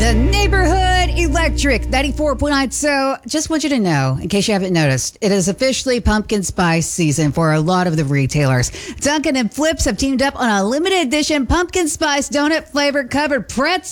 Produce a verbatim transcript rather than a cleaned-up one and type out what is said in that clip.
The Neighborhood Electric ninety-four point nine. So, just want you to know, in case you haven't noticed, it is officially pumpkin spice season for a lot of the retailers. Dunkin' and Flips have teamed up on a limited edition pumpkin spice donut flavored covered pretzel.